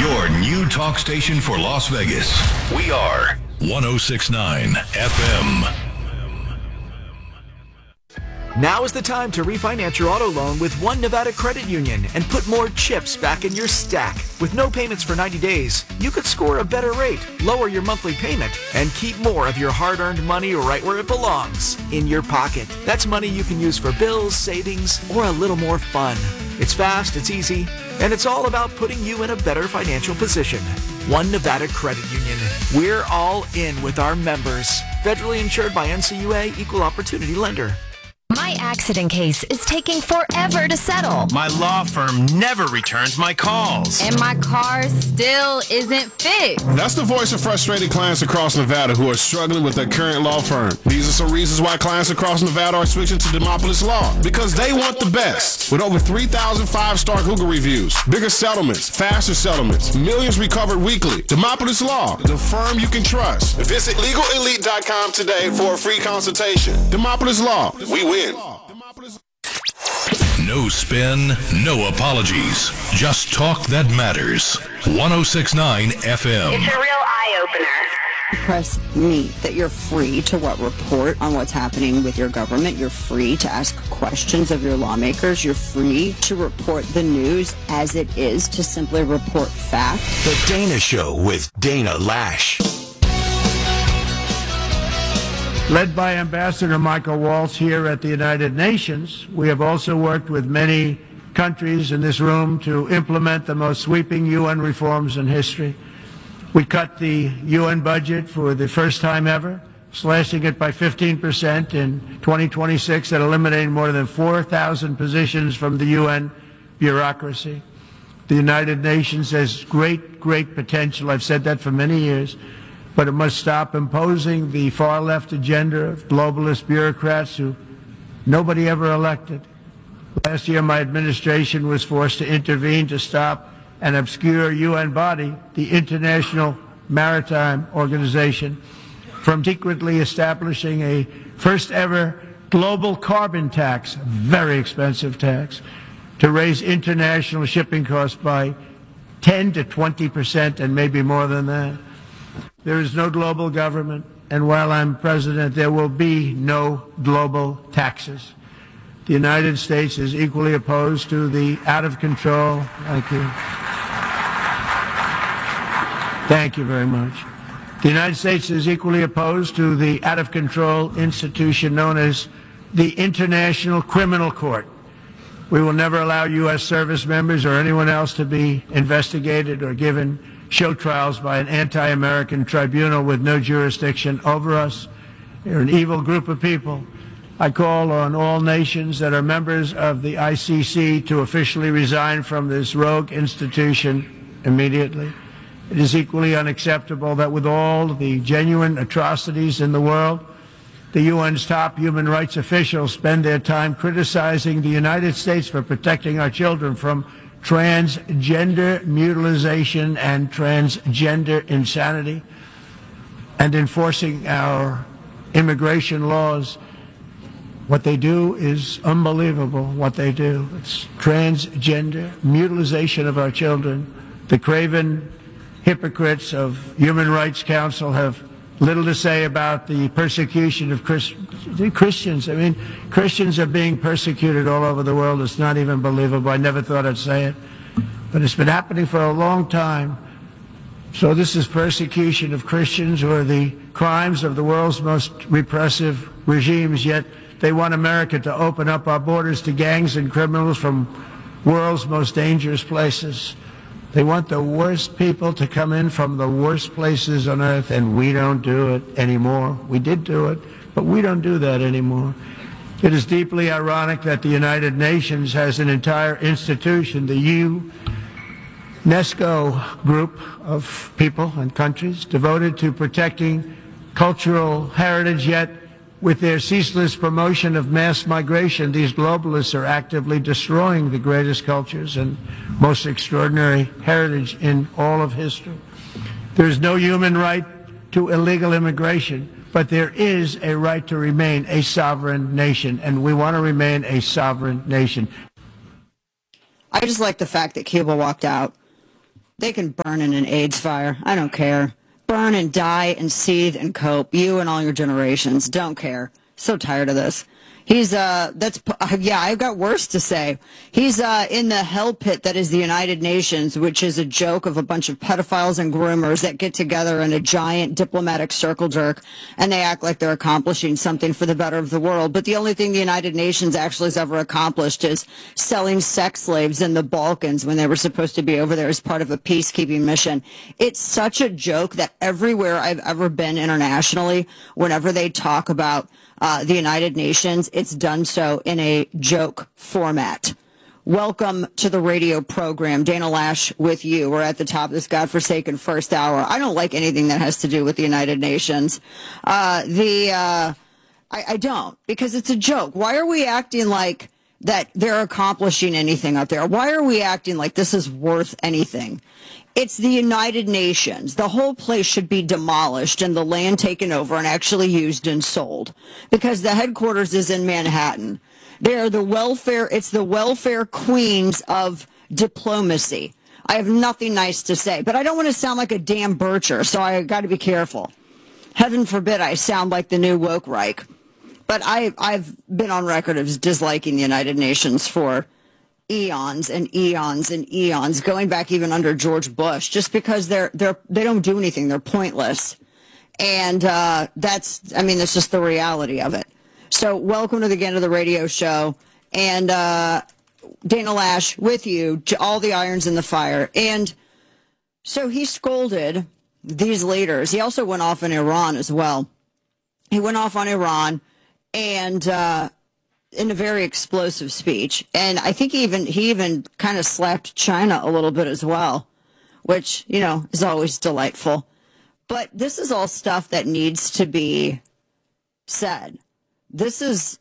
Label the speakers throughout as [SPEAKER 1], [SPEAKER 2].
[SPEAKER 1] Your new talk station for Las Vegas. We are 106.9 FM.
[SPEAKER 2] Now is the time to refinance your auto loan with One Nevada Credit Union and put more chips back in your stack. With no payments for 90 days, you could score a better rate, lower your monthly payment, and keep more of your hard-earned money right where it belongs, in your pocket. That's money you can use for bills, savings, or a little more fun. It's fast, it's easy, and it's all about putting you in a better financial position. One Nevada Credit Union. We're all in with our members. Federally insured by NCUA, Equal Opportunity Lender.
[SPEAKER 3] My accident case is taking forever to settle.
[SPEAKER 4] My law firm never returns my calls.
[SPEAKER 5] And my car still isn't fixed.
[SPEAKER 6] That's the voice of frustrated clients across Nevada who are struggling with their current law firm. These are some reasons why clients across Nevada are switching to Demopolis Law. Because they want the best. With over 3,000 5-star Google reviews, bigger settlements, faster settlements, millions recovered weekly. Demopolis Law, the firm you can trust. Visit LegalElite.com today for a free consultation. Demopolis Law, we win.
[SPEAKER 1] No spin, no apologies. Just talk that matters. 106.9 FM.
[SPEAKER 7] It's a real eye-opener.
[SPEAKER 8] Press me that you're free to report on what's happening with your government. You're free to ask questions of your lawmakers. You're free to report the news as it is, to simply report fact.
[SPEAKER 9] The Dana Show with Dana Lash.
[SPEAKER 10] Led by Ambassador Michael Waltz here at the United Nations, we have also worked with many countries in this room to implement the most sweeping UN reforms in history. We cut the UN budget for the first time ever, slashing it by 15% in 2026 and eliminating more than 4,000 positions from the UN bureaucracy. The United Nations has great potential. I've said that for many years. But it must stop imposing the far-left agenda of globalist bureaucrats who nobody ever elected. Last year, my administration was forced to intervene to stop an obscure UN body, the International Maritime Organization, from secretly establishing a first-ever global carbon tax, very expensive tax, to raise international shipping costs by 10 to 20% and maybe more than that. There is no global government, and while I'm president, there will be no global taxes. The United States is equally opposed to the out-of-control. Thank you. Thank you very much. The United States is equally opposed to the out-of-control institution known as the International Criminal Court. We will never allow U.S. service members or anyone else to be investigated or given show trials by an anti-American tribunal with no jurisdiction over us. They're an evil group of people. I call on all nations that are members of the ICC to officially resign from this rogue institution immediately. It is equally unacceptable that with all the genuine atrocities in the world, the UN's top human rights officials spend their time criticizing the United States for protecting our children from transgender mutilation and transgender insanity, and enforcing our immigration laws. What they do is unbelievable, what they do. It's transgender mutilation of our children. The craven hypocrites of Human Rights Council have little to say about the persecution of Christians. I mean, Christians are being persecuted all over the world. It's not even believable. I never thought I'd say it. But it's been happening for a long time. So this is persecution of Christians, who are the crimes of the world's most repressive regimes, yet they want America to open up our borders to gangs and criminals from world's most dangerous places. They want the worst people to come in from the worst places on earth, and we don't do it anymore. We did do it, but we don't do that anymore. It is deeply ironic that the United Nations has an entire institution, the UNESCO group of people and countries, devoted to protecting cultural heritage, yet with their ceaseless promotion of mass migration, these globalists are actively destroying the greatest cultures and most extraordinary heritage in all of history. There is no human right to illegal immigration, but there is a right to remain a sovereign nation, and we want to remain a sovereign nation.
[SPEAKER 8] I just like the fact that Cuba walked out. They can burn in an AIDS fire. I don't care. Burn and die and seethe and cope. You and all your generations. Don't care. So tired of this. He's, I've got worse to say. He's in the hell pit that is the United Nations, which is a joke of a bunch of pedophiles and groomers that get together in a giant diplomatic circle jerk, and they act like they're accomplishing something for the better of the world. But the only thing the United Nations actually has ever accomplished is selling sex slaves in the Balkans when they were supposed to be over there as part of a peacekeeping mission. It's such a joke that everywhere I've ever been internationally, whenever they talk about the United Nations, it's done so in a joke format. Welcome to the radio program. Dana Lash with you. We're at the top of this godforsaken first hour. I don't like anything that has to do with the United Nations. I don't, because it's a joke. Why are we acting like that they're accomplishing anything up there? Why are we acting like this is worth anything? It's the United Nations. The whole place should be demolished and the land taken over and actually used and sold, because the headquarters is in Manhattan. They're the welfare queens of diplomacy. I have nothing nice to say, but I don't want to sound like a damn Bircher, so I got to be careful. Heaven forbid I sound like the new woke Reich. But I've been on record as disliking the United Nations for eons and eons and eons, going back even under George Bush, just because they don't do anything. They're pointless. And that's just the reality of it. So welcome to the end of the radio show. And Dana Lash with you, to all the irons in the fire. And so he scolded these leaders. He also went off on Iran as well. He went off on Iran and in a very explosive speech. And I think he even kind of slapped China a little bit as well, which, is always delightful. But this is all stuff that needs to be said. This is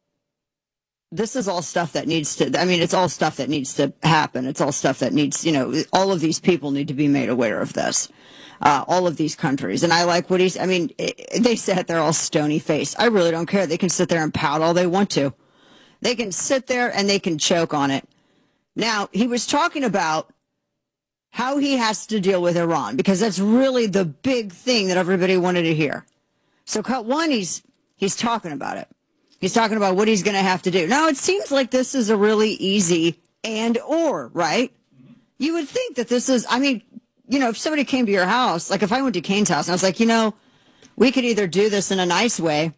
[SPEAKER 8] all stuff that needs to, it's all stuff that needs to happen. It's all stuff that needs, all of these people need to be made aware of this. All of these countries. And I like what they sit there all stony faced. I really don't care. They can sit there and pout all they want to. They can sit there and they can choke on it. Now, he was talking about how he has to deal with Iran, because that's really the big thing that everybody wanted to hear. So cut one, he's talking about it. He's talking about what he's going to have to do. Now, it seems like this is a really easy and/or, right? You would think that this is, if somebody came to your house, like if I went to Kane's house and I was like, we could either do this in a nice way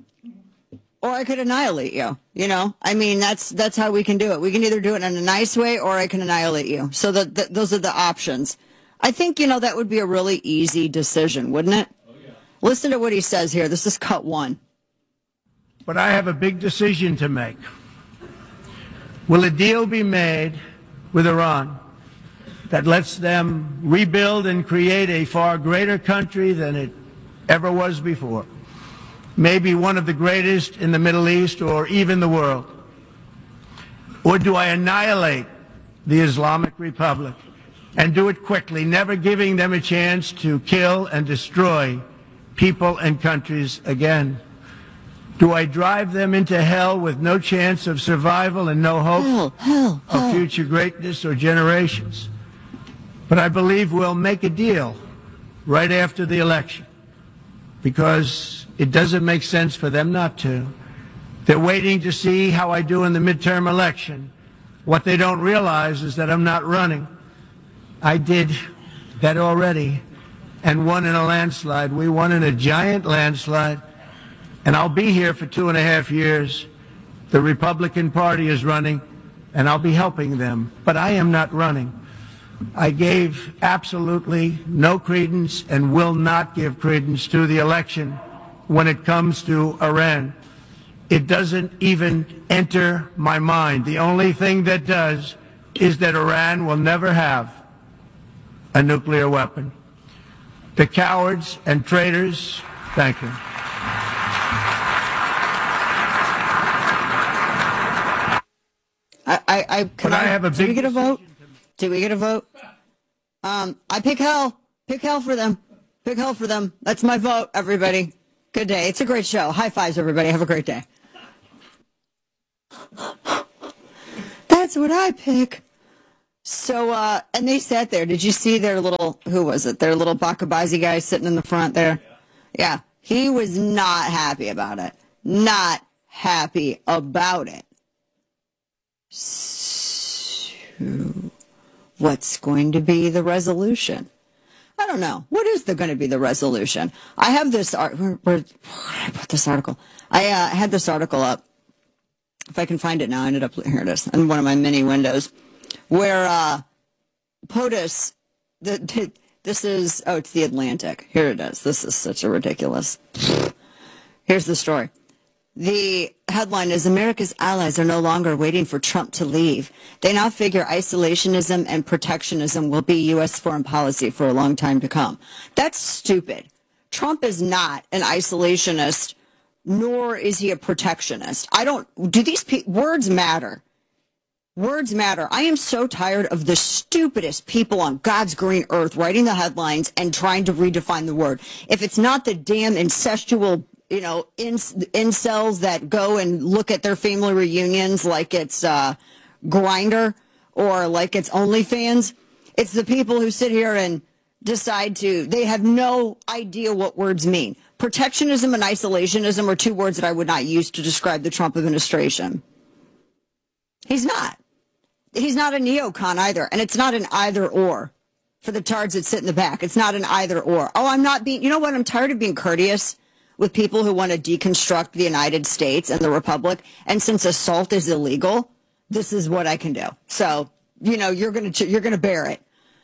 [SPEAKER 8] or I could annihilate you, that's how we can do it. We can either do it in a nice way or I can annihilate you. So those are the options. I think, that would be a really easy decision, wouldn't it? Oh, yeah. Listen to what he says here. This is cut one.
[SPEAKER 10] But I have a big decision to make. Will a deal be made with Iran that lets them rebuild and create a far greater country than it ever was before? Maybe one of the greatest in the Middle East or even the world. Or do I annihilate the Islamic Republic and do it quickly, never giving them a chance to kill and destroy people and countries again? Do I drive them into hell with no chance of survival and no hope of future greatness or generations? But I believe we'll make a deal right after the election, because it doesn't make sense for them not to. They're waiting to see how I do in the midterm election. What they don't realize is that I'm not running. I did that already and won in a landslide. We won in a giant landslide, and I'll be here for 2.5 years. The Republican Party is running, and I'll be helping them, but I am not running. I gave absolutely no credence and will not give credence to the election when it comes to Iran. It doesn't even enter my mind. The only thing that does is that Iran will never have a nuclear weapon. The cowards and traitors, thank you.
[SPEAKER 8] Did we get a vote? Did we get a vote? I pick hell. Pick hell for them. Pick hell for them. That's my vote, everybody. Good day. It's a great show. High fives, everybody. Have a great day. That's what I pick. So, and they sat there. Did you see their little, who was it? Their little Bakabazi guy sitting in the front there? Yeah. He was not happy about it. Not happy about it. So, what's going to be the resolution? I don't know. What is going to be the resolution? I have this, where I put this article. I had this article up. If I can find it now, I ended up, here it is, in one of my mini windows, where POTUS, this is, it's the Atlantic. Here it is. This is such a ridiculous. Here's the story. The headline is, America's allies are no longer waiting for Trump to leave. They now figure isolationism and protectionism will be U.S. foreign policy for a long time to come. That's stupid. Trump is not an isolationist, nor is he a protectionist. Do these words matter? Words matter. I am so tired of the stupidest people on God's green earth writing the headlines and trying to redefine the word. If it's not the damn incestual, incels that go and look at their family reunions like it's Grindr or like it's OnlyFans, it's the people who sit here and decide they have no idea what words mean. Protectionism and isolationism are two words that I would not use to describe the Trump administration. He's not. He's not a neocon either, and it's not an either or. For the tards that sit in the back, it's not an either or. Oh, I'm not being, you know what, I'm tired of being courteous with people who want to deconstruct the United States and the Republic, and since assault is illegal, this is what I can do. So, you're going to bear it.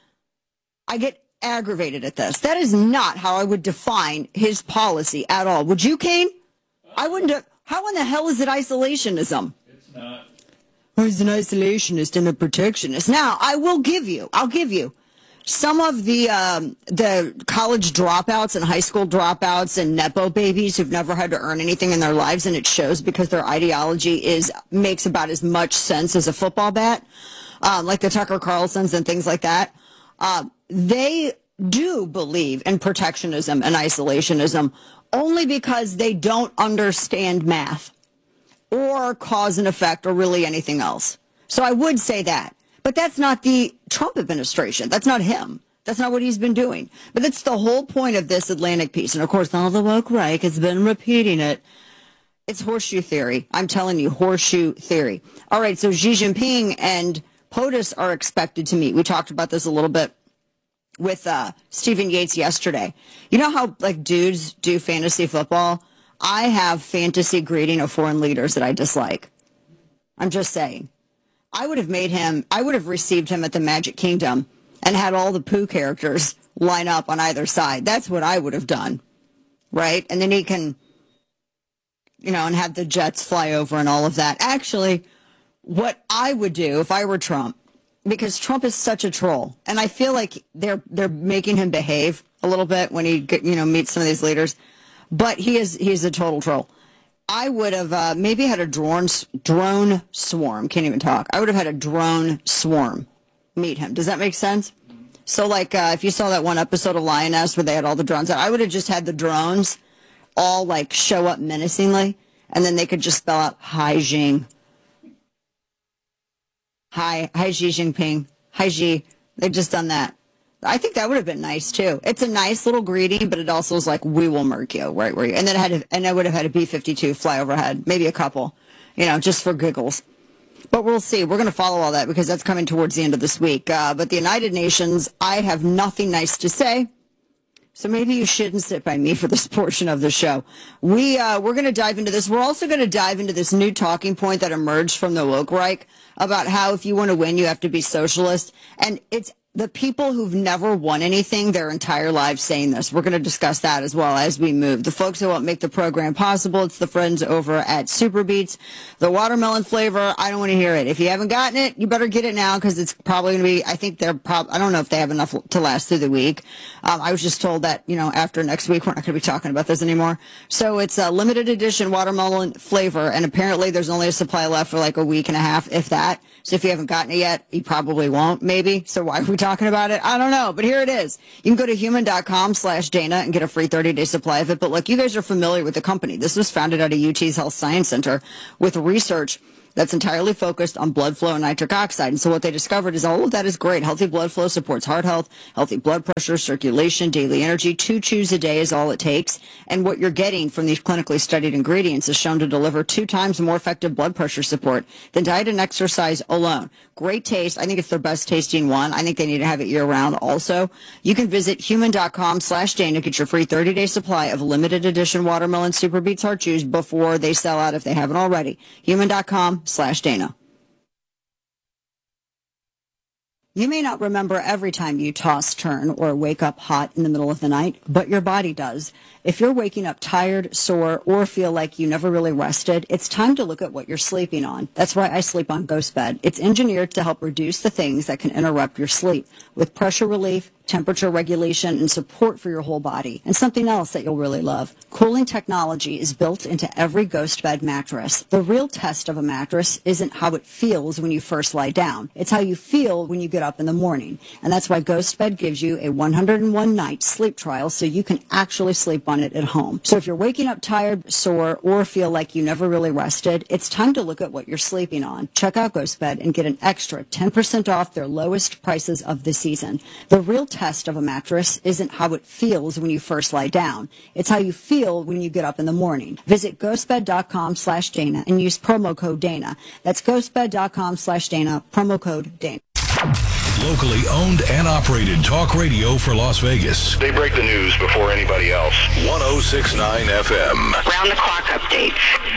[SPEAKER 8] I get aggravated at this. That is not how I would define his policy at all. Would you, Kane? I wouldn't. How in the hell is it isolationism? It's not. Or he's an isolationist and a protectionist. Now, I'll give you some of the college dropouts and high school dropouts and Nepo babies who've never had to earn anything in their lives, and it shows because their ideology makes about as much sense as a football bat, like the Tucker Carlsons and things like that. They do believe in protectionism and isolationism only because they don't understand math or cause and effect or really anything else. So I would say that. But that's not the Trump administration. That's not him. That's not what he's been doing. But that's the whole point of this Atlantic piece. And, of course, all the woke right has been repeating it. It's horseshoe theory. I'm telling you, horseshoe theory. All right, so Xi Jinping and POTUS are expected to meet. We talked about this a little bit with Stephen Yates yesterday. You know how, dudes do fantasy football? I have fantasy greeting of foreign leaders that I dislike. I'm just saying. I would have received him at the Magic Kingdom and had all the Pooh characters line up on either side. That's what I would have done, right? And then he can, and have the jets fly over and all of that. Actually, what I would do if I were Trump, because Trump is such a troll, and I feel like they're making him behave a little bit when he meets some of these leaders, but he's a total troll. I would have maybe had a drone swarm. Can't even talk. I would have had a drone swarm meet him. Does that make sense? So, if you saw that one episode of Lioness where they had all the drones out, I would have just had the drones all, show up menacingly, and then they could just spell out, Hi, Xing. Hi, Xi Jinping. Hi, Xi. They've just done that. I think that would have been nice, too. It's a nice little greeting, but it also is we will murk you right where you. And then I would have had a B-52 fly overhead, maybe a couple, just for giggles. But we'll see. We're going to follow all that because that's coming towards the end of this week. But the United Nations, I have nothing nice to say. So maybe you shouldn't sit by me for this portion of the show. We're going to dive into this. We're also going to dive into this new talking point that emerged from the woke Reich about how if you want to win, you have to be socialist. And it's the people who've never won anything their entire lives saying this. We're going to discuss that as well as we move. The folks who help make the program possible, it's the friends over at Super Beets. The watermelon flavor, I don't want to hear it. If you haven't gotten it, you better get it now because it's probably going to be, I think I don't know if they have enough to last through the week. I was just told that, after next week, we're not going to be talking about this anymore. So it's a limited edition watermelon flavor, and apparently there's only a supply left for a week and a half, if that. So if you haven't gotten it yet, you probably won't, maybe. So why are we talking about it? I don't know, but here it is. You can go to human.com/Dana and get a free 30-day supply of it. But look, you guys are familiar with the company. This was founded out of UT's Health Science Center with research that's entirely focused on blood flow and nitric oxide. And so what they discovered is all of that is great. Healthy blood flow supports heart health, healthy blood pressure, circulation, daily energy. 2 chews a day is all it takes. And what you're getting from these clinically studied ingredients is shown to deliver 2 times more effective blood pressure support than diet and exercise alone. Great taste. I think it's their best tasting one. I think they need to have it year round also. You can visit human.com/Dana, get your free 30-day supply of limited edition watermelon Super Beets Heart Chews before they sell out if they haven't already. Human.com/Dana. You may not remember every time you toss, turn, or wake up hot in the middle of the night, but your body does. If you're waking up tired, sore, or feel like you never really rested, it's time to look at what you're sleeping on. That's why I sleep on Ghost Bed. It's engineered to help reduce the things that can interrupt your sleep with pressure relief, temperature regulation, and support for your whole body. And something else that you'll really love. Cooling technology is built into every Ghost Bed mattress. The real test of a mattress isn't how it feels when you first lie down. It's how you feel when you get up in the morning. And that's why Ghost Bed gives you a 101-night sleep trial so you can actually sleep on it at home. So if you're waking up tired, sore, or feel like you never really rested, it's time to look at what you're sleeping on. Check out Ghost Bed and get an extra 10% off their lowest prices of the season. The real test of a mattress isn't how it feels when you first lie down. It's how you feel when you get up in the morning. Visit ghostbed.com/Dana and use promo code Dana. That's ghostbed.com/Dana, promo code Dana.
[SPEAKER 1] Locally owned and operated talk radio for Las Vegas.
[SPEAKER 11] They break the news before anybody else.
[SPEAKER 1] 106.9 FM.
[SPEAKER 7] Round the clock updates.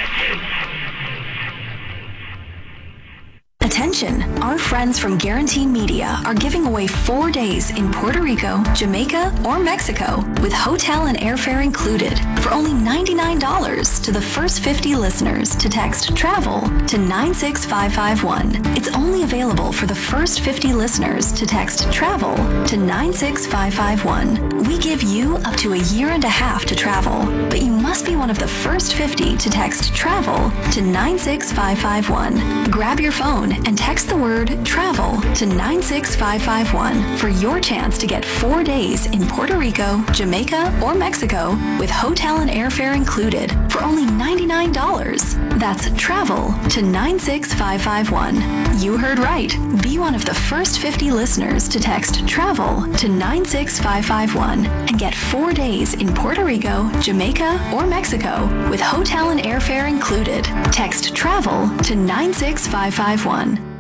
[SPEAKER 12] Attention, our friends from Guarantee Media are giving away 4 days in Puerto Rico, Jamaica, or Mexico with hotel and airfare included for only $99 to the first 50 listeners to text TRAVEL to 96551. It's only available for the first 50 listeners to text TRAVEL to 96551. We give you up to a year and a half to travel, but you must be one of the first 50 to text TRAVEL to 96551. Grab your phone and text the word TRAVEL to 96551 for your chance to get 4 days in Puerto Rico, Jamaica, or Mexico with hotel and airfare included for only $99. That's TRAVEL to 96551. You heard right. Be one of the first 50 listeners to text TRAVEL to 96551 and get 4 days in Puerto Rico, Jamaica, or Mexico with hotel and airfare included. Text TRAVEL to 96551.